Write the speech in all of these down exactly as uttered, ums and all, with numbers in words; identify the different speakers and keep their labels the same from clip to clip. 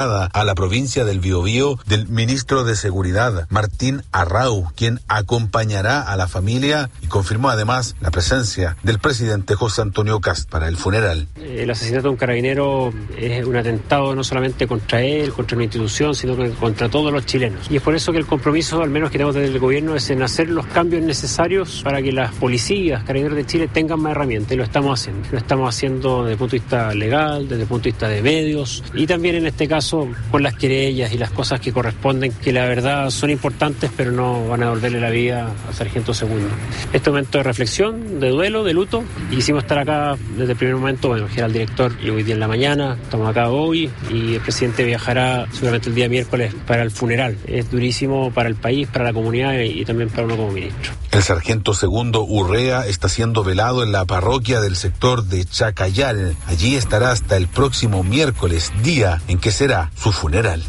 Speaker 1: a la provincia del Biobío del ministro de Seguridad, Martín Arrau, quien acompañará a la familia y confirmó además la presencia del presidente José Antonio Kast para el funeral.
Speaker 2: El asesinato de un carabinero es un atentado no solamente contra él, contra una institución, sino que contra todos los chilenos. Y es por eso que el compromiso, al menos que tenemos desde el gobierno, es en hacer los cambios necesarios para que las policías, carabineros de Chile tengan más herramientas, y lo estamos haciendo. Lo estamos haciendo desde el punto de vista legal, desde el punto de vista de medios, y también en este caso con las querellas y las cosas que corresponden, que la verdad son importantes, pero no van a devolverle la vida al sargento segundo. Este momento de reflexión, de duelo, de luto, y quisimos estar acá desde el primer momento. Bueno, era el director y hoy día en la mañana, estamos acá hoy, y el presidente viajará seguramente el día miércoles para el funeral. Es durísimo para el país, para la comunidad y también para uno como ministro.
Speaker 1: El sargento segundo Urrea está siendo velado en la parroquia del sector de Chacayal. Allí estará hasta el próximo miércoles, día en que será su funeral.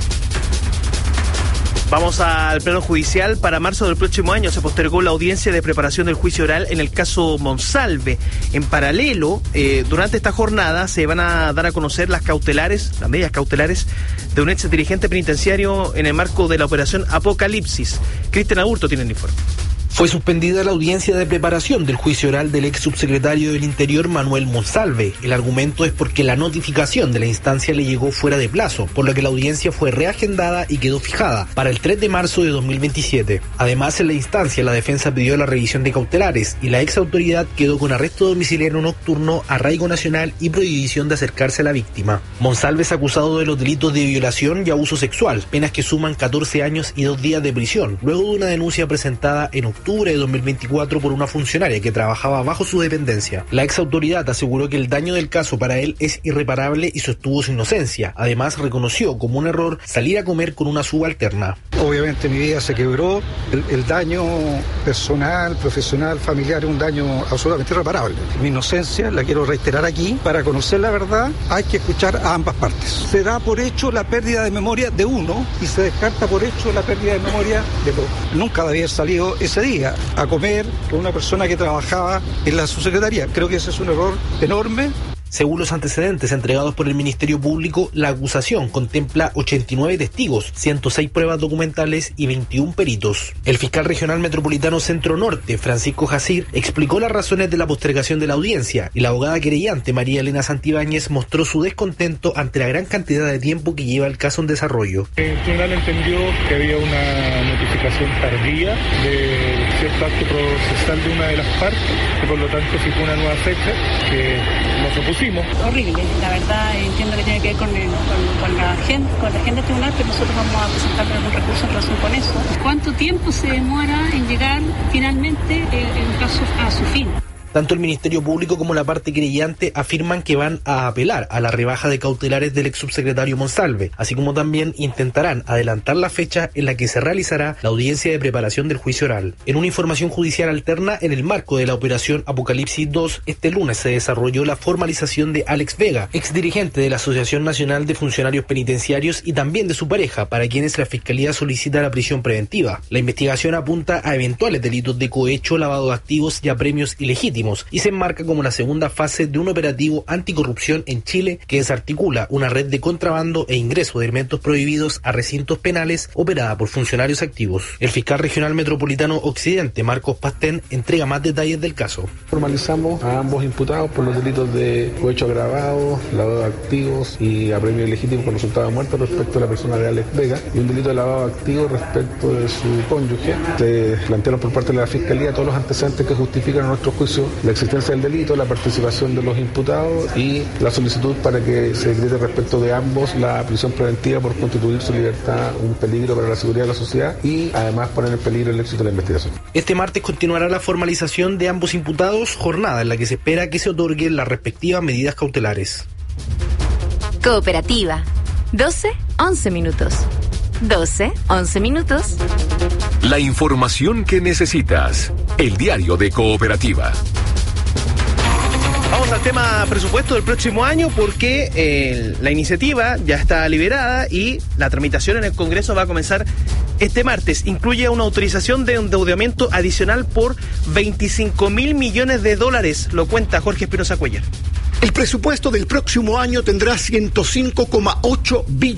Speaker 3: Vamos al plano judicial. Para marzo del próximo año se postergó la audiencia de preparación del juicio oral en el caso Monsalve. En paralelo, eh, durante esta jornada se van a dar a conocer las cautelares, las medidas cautelares de un ex dirigente penitenciario en el marco de la operación Apocalipsis. Cristian Aburto tiene el informe.
Speaker 4: Fue suspendida la audiencia de preparación del juicio oral del ex subsecretario del Interior Manuel Monsalve. El argumento es porque la notificación de la instancia le llegó fuera de plazo, por lo que la audiencia fue reagendada y quedó fijada para el tres de marzo de dos mil veintisiete. Además, en la instancia la defensa pidió la revisión de cautelares y la ex autoridad quedó con arresto domiciliario nocturno, arraigo nacional y prohibición de acercarse a la víctima. Monsalve es acusado de los delitos de violación y abuso sexual, penas que suman catorce años y dos días de prisión, luego de una denuncia presentada en octubre de dos mil veinticuatro por una funcionaria que trabajaba bajo su dependencia. La ex autoridad aseguró que el daño del caso para él es irreparable y sostuvo su inocencia. Además, reconoció como un error salir a comer con una subalterna.
Speaker 5: Obviamente mi vida se quebró, el, el daño personal, profesional, familiar es un daño absolutamente irreparable. Mi inocencia la quiero reiterar aquí. Para conocer la verdad hay que escuchar a ambas partes. Se da por hecho la pérdida de memoria de uno y se descarta por hecho la pérdida de memoria de otro. Nunca debía haber salido ese día a comer con una persona que trabajaba en la subsecretaría. Creo que ese es un error enorme.
Speaker 4: Según los antecedentes entregados por el Ministerio Público, la acusación contempla ochenta y nueve testigos, ciento seis pruebas documentales y veintiún peritos. El fiscal regional metropolitano Centro Norte, Francisco Jacir, explicó las razones de la postergación de la audiencia y la abogada querellante María Elena Santibáñez mostró su descontento ante la gran cantidad de tiempo que lleva el caso en desarrollo.
Speaker 6: El tribunal entendió que había una notificación tardía de cierto acto procesal de una de las partes, que por lo tanto fijó una nueva fecha que nos opusimos.
Speaker 7: Horrible, la verdad entiendo que tiene que ver con, el, con, con la gente, con la gente tribunal, pero nosotros vamos a presentar algún recurso en relación con eso. ¿Cuánto tiempo se demora en llegar finalmente el, el caso a su fin?
Speaker 4: Tanto el Ministerio Público como la parte querellante afirman que van a apelar a la rebaja de cautelares del ex subsecretario Monsalve, así como también intentarán adelantar la fecha en la que se realizará la audiencia de preparación del juicio oral. En una información judicial alterna, en el marco de la operación Apocalipsis dos, este lunes se desarrolló la formalización de Alex Vega, ex dirigente de la Asociación Nacional de Funcionarios Penitenciarios y también de su pareja, para quienes la Fiscalía solicita la prisión preventiva. La investigación apunta a eventuales delitos de cohecho, lavado de activos y apremios ilegítimos, y se enmarca como la segunda fase de un operativo anticorrupción en Chile que desarticula una red de contrabando e ingreso de elementos prohibidos a recintos penales operada por funcionarios activos. El fiscal regional metropolitano Occidente, Marcos Pastén, entrega más detalles del caso.
Speaker 8: Formalizamos a ambos imputados por los delitos de cohecho agravado, lavado de activos y apremio ilegítimo con resultado de muerte respecto a la persona de Alex Vega, y un delito de lavado de activos respecto de su cónyuge. Se plantearon por parte de la Fiscalía todos los antecedentes que justifican a nuestro juicio la existencia del delito, la participación de los imputados y la solicitud para que se decrete respecto de ambos la prisión preventiva por constituir su libertad un peligro para la seguridad de la sociedad y además poner en peligro el éxito de la investigación.
Speaker 4: Este martes continuará la formalización de ambos imputados, jornada en la que se espera que se otorguen las respectivas medidas cautelares.
Speaker 9: Cooperativa. doce, once minutos. doce, once minutos.
Speaker 10: La información que necesitas. El diario de Cooperativa.
Speaker 3: Vamos al tema presupuesto del próximo año porque eh, la iniciativa ya está liberada y la tramitación en el Congreso va a comenzar este martes. Incluye una autorización de endeudamiento adicional por veinticinco mil millones de dólares. Lo cuenta Jorge Espinosa Cuellar.
Speaker 11: El presupuesto del próximo año tendrá ciento cinco coma ocho billones